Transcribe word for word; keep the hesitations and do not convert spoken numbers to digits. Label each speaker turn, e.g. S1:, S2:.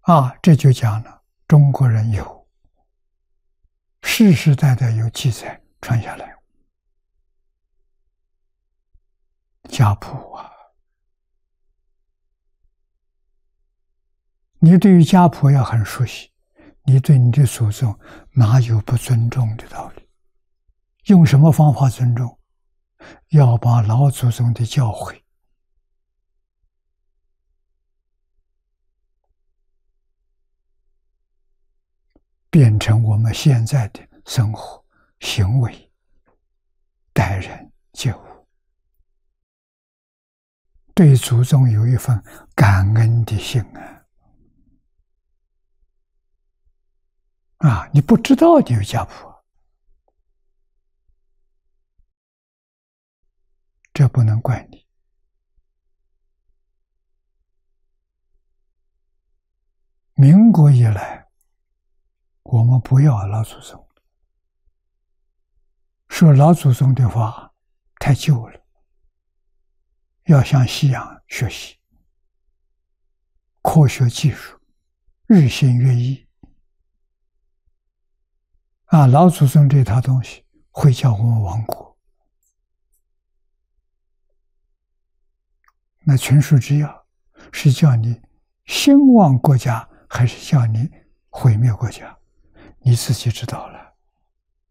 S1: 啊，这就讲了，中国人有世世代代有记载传下来，家谱啊，你对于家谱要很熟悉，你对你的祖宗哪有不尊重的道理？用什么方法尊重？要把老祖宗的教诲变成我们现在的生活行为、待人接物，对祖宗有一份感恩的心啊！啊，你不知道你有家谱，这不能怪你。民国以来，我们不要老祖宗，说老祖宗的话太旧了，要向西洋学习，科学技术日新月异啊！老祖宗这套东西会叫我们亡国。那群书之要是叫你兴旺国家，还是叫你毁灭国家？你自己知道了。